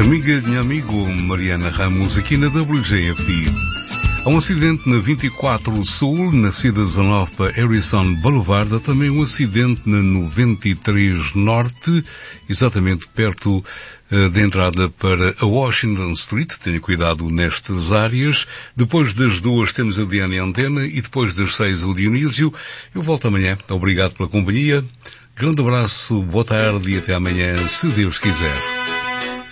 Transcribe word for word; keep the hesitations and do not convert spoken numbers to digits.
Amiga, minha amigo Mariana Ramos, aqui na W J F D. Há um acidente na vinte e quatro Sul, na saída dezanove para Harrison Boulevard. Há também um acidente na noventa e três Norte, exatamente perto uh, da entrada para a Washington Street. Tenha cuidado nestas áreas. Depois das duas temos a Diana e a Antena e depois das seis o Dionísio. Eu volto amanhã. Obrigado pela companhia. Grande abraço, boa tarde e até amanhã, se Deus quiser.